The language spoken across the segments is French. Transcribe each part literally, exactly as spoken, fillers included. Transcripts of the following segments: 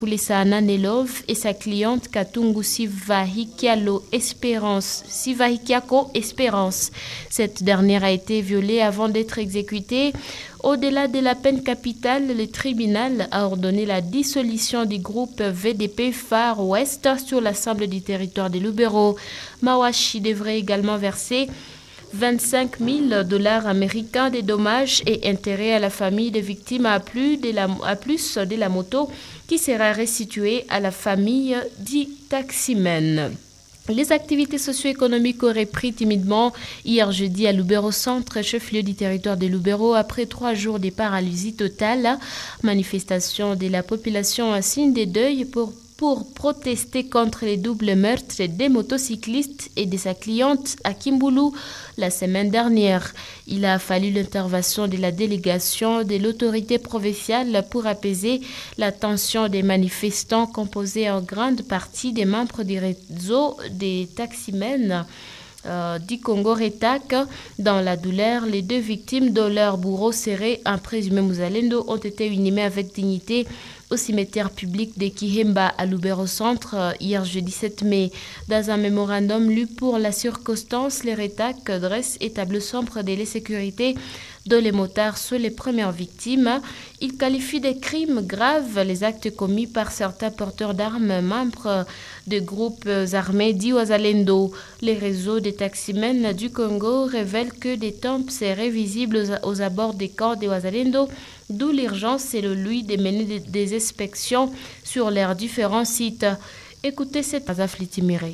Sana Nelov et sa cliente Katungu Sivahikialo Espérance. Sivahikiako Espérance. Cette dernière a été violée avant d'être exécutée. Au-delà de la peine capitale, le tribunal a ordonné la dissolution du groupe V D P Far West sur l'ensemble du territoire de Lubero. Mawashi devrait également verser vingt-cinq mille dollars américains de dommages et intérêts à la famille des victimes à plus de la, à plus de la moto qui sera restituée à la famille du taximen. Les activités socio-économiques auraient pris timidement hier jeudi à Lubero Centre, chef-lieu du territoire de Lubero, après trois jours de paralysie totale. Manifestation de la population à signe de deuil pour pour protester contre les doubles meurtres des motocyclistes et de sa cliente à Kimbulu la semaine dernière. Il a fallu l'intervention de la délégation de l'autorité provinciale pour apaiser la tension des manifestants composés en grande partie des membres du réseau des taximens Euh, du Congo Retak. Dans la douleur, les deux victimes dont leur bourreau serré, un présumé Muzalendo, ont été inhumés avec dignité au cimetière public de Kihemba à Lubero Centre euh, hier jeudi sept mai. Dans un mémorandum lu pour la circonstance, les Retak dressent et tableau sombre de l'insécurité dont les motards sont les premières victimes. Ils qualifient de crimes graves les actes commis par certains porteurs d'armes membres de groupes armés dits Wazalendo. Les réseaux des taximens du Congo révèlent que des tempes seraient visibles aux abords des camps des Wazalendo, d'où l'urgence, selon lui, de mener des inspections sur leurs différents sites. Écoutez cette Azaflitimiré.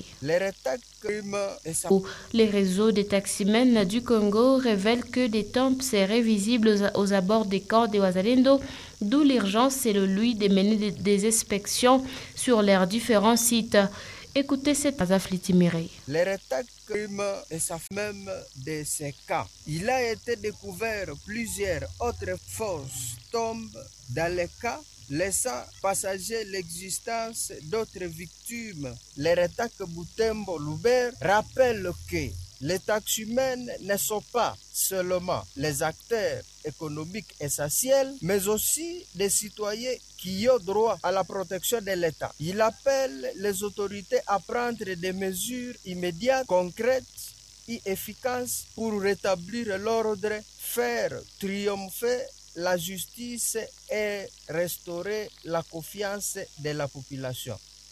Les réseaux des taximens du Congo révèlent que des tempes seraient visibles aux, aux abords des camps de Wazalendo, d'où l'urgence, selon lui, de mener des, des inspections sur leurs différents sites. Écoutez cette Azaflitimiré. Les rétacs et savent même de ces cas. Il a été découvert plusieurs autres fausses tombes dans les cas laissant passager l'existence d'autres victimes. Les rétacs Butembo Lubero rappellent que les taximens ne sont pas seulement les acteurs économiques essentiels, mais aussi des citoyens qui ont droit à la protection de l'État. Il appelle les autorités à prendre des mesures immédiates, concrètes et efficaces pour rétablir l'ordre, faire triompher la justice et restaurer la confiance de la population.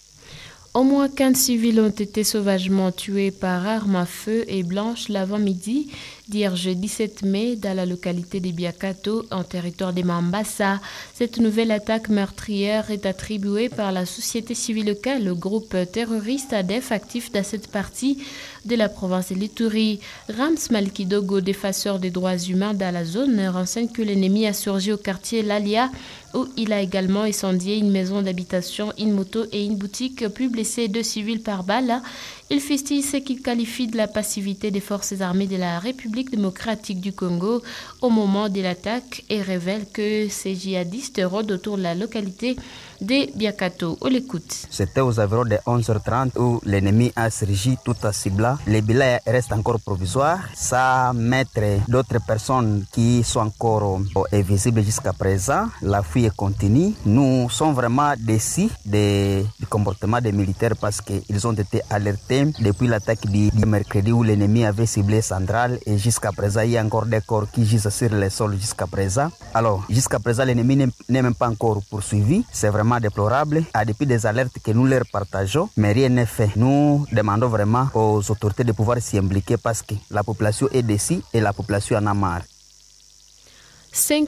Au moins quinze civils ont été sauvagement tués par armes à feu et blanches l'avant-midi d'hier jeudi sept mai dans la localité de Biakato, en territoire de Mambasa. Cette nouvelle attaque meurtrière est attribuée par la société civile locale, le groupe terroriste A D E F actif dans cette partie de la province de l'Ituri. Rams Malkidogo, défenseur des droits humains dans la zone, renseigne que l'ennemi a surgi au quartier Lalia, où il a également incendié une maison d'habitation, une moto et une boutique, puis blessé deux civils par balle. Il fustille ce qu'il qualifie de la passivité des forces armées de la République démocratique du Congo au moment de l'attaque et révèle que ces djihadistes rôdent autour de la localité de Biakato. On l'écoute. C'était aux environs de onze heures trente où l'ennemi a surgi tout à cibla. Les bilans restent encore provisoires. Ça mettre d'autres personnes qui sont encore invisibles jusqu'à présent. La fuite est continue. Nous sommes vraiment déçus de, du comportement des militaires parce qu'ils ont été alertés depuis l'attaque du mercredi où l'ennemi avait ciblé Central et jusqu'à présent il y a encore des corps qui gisent sur le sol jusqu'à présent. Alors jusqu'à présent l'ennemi n'est même pas encore poursuivi. C'est vraiment déplorable. À depuis des alertes que nous leur partageons, mais rien n'est fait. Nous demandons vraiment aux autorités de pouvoir s'y impliquer parce que la population est déçue et la population en a marre.